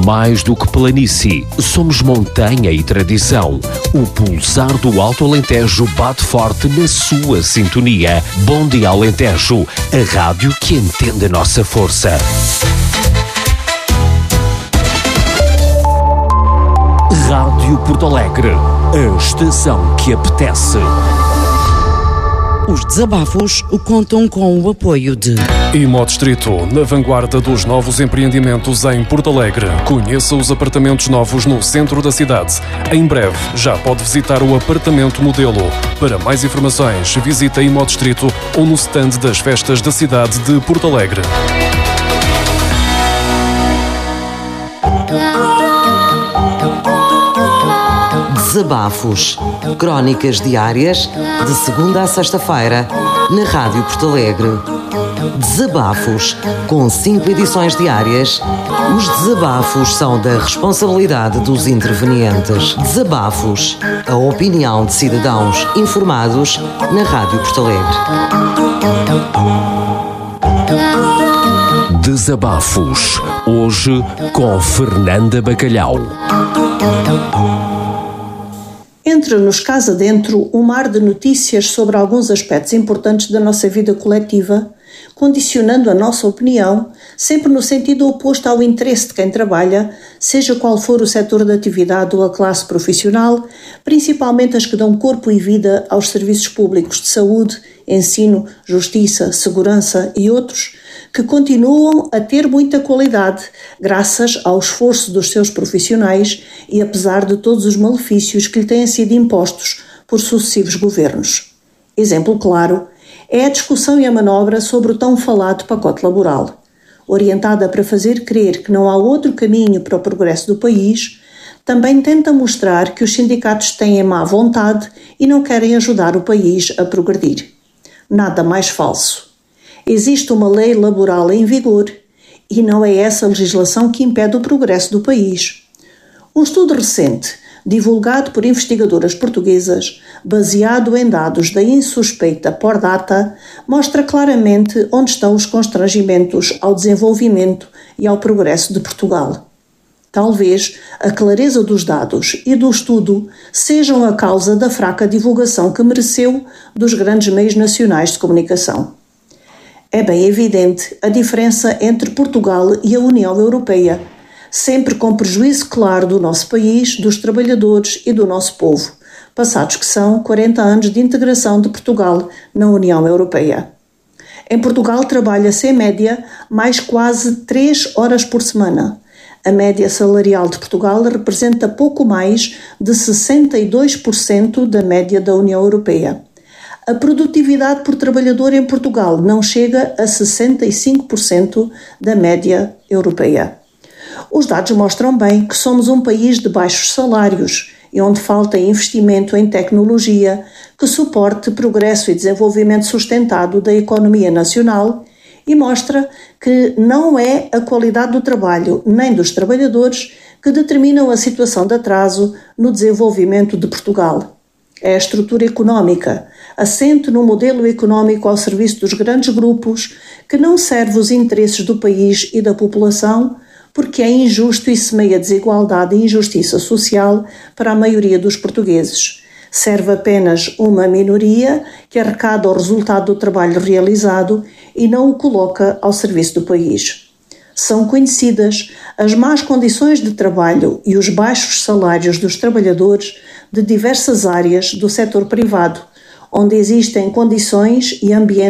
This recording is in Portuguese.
Mais do que planície, somos montanha e tradição. O pulsar do Alto Alentejo bate forte na sua sintonia. Bom dia, Alentejo, a rádio que entende a nossa força. Rádio Porto Alegre, a estação que apetece. Os desabafos contam com o apoio de Imodistrito, na vanguarda dos novos empreendimentos em Porto Alegre. Conheça os apartamentos novos no centro da cidade. Em breve, já pode visitar o apartamento modelo. Para mais informações, visita Imodistrito ou no stand das festas da cidade de Porto Alegre. Desabafos, crónicas diárias, de segunda a sexta-feira, na Rádio Porto Alegre. Desabafos, com 5 edições diárias. Os desabafos são da responsabilidade dos intervenientes. Desabafos, a opinião de cidadãos informados na Rádio Porto Alegre. Desabafos, hoje com Fernanda Bacalhau. Entra-nos casa dentro um mar de notícias sobre alguns aspectos importantes da nossa vida coletiva, condicionando a nossa opinião, sempre no sentido oposto ao interesse de quem trabalha, seja qual for o setor de atividade ou a classe profissional, principalmente as que dão corpo e vida aos serviços públicos de saúde, ensino, justiça, segurança e outros, que continuam a ter muita qualidade, graças ao esforço dos seus profissionais e apesar de todos os malefícios que lhe têm sido impostos por sucessivos governos. Exemplo claro é a discussão e a manobra sobre o tão falado pacote laboral. Orientada para fazer crer que não há outro caminho para o progresso do país, também tenta mostrar que os sindicatos têm má vontade e não querem ajudar o país a progredir. Nada mais falso. Existe uma lei laboral em vigor e não é essa legislação que impede o progresso do país. Um estudo recente, divulgado por investigadoras portuguesas, baseado em dados da insuspeita Pordata, mostra claramente onde estão os constrangimentos ao desenvolvimento e ao progresso de Portugal. Talvez a clareza dos dados e do estudo sejam a causa da fraca divulgação que mereceu dos grandes meios nacionais de comunicação. É bem evidente a diferença entre Portugal e a União Europeia, sempre com prejuízo claro do nosso país, dos trabalhadores e do nosso povo, passados que são 40 anos de integração de Portugal na União Europeia. Em Portugal trabalha-se em média mais quase 3 horas por semana. A média salarial de Portugal representa pouco mais de 62% da média da União Europeia. A produtividade por trabalhador em Portugal não chega a 65% da média europeia. Os dados mostram bem que somos um país de baixos salários e onde falta investimento em tecnologia que suporte progresso e desenvolvimento sustentado da economia nacional e mostra que não é a qualidade do trabalho nem dos trabalhadores que determinam a situação de atraso no desenvolvimento de Portugal. É a estrutura económica, assente no modelo económico ao serviço dos grandes grupos, que não serve os interesses do país e da população, porque é injusto e semeia desigualdade e injustiça social para a maioria dos portugueses. Serve apenas uma minoria que arrecada o resultado do trabalho realizado e não o coloca ao serviço do país. São conhecidas as más condições de trabalho e os baixos salários dos trabalhadores de diversas áreas do setor privado, onde existem condições e ambientes